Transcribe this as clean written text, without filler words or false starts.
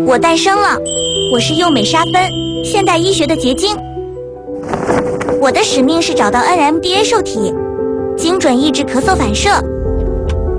我诞生了，我是幼美沙芬，现代医学的结晶。我的使命是找到 NMDA 受体，精准抑制咳嗽反射，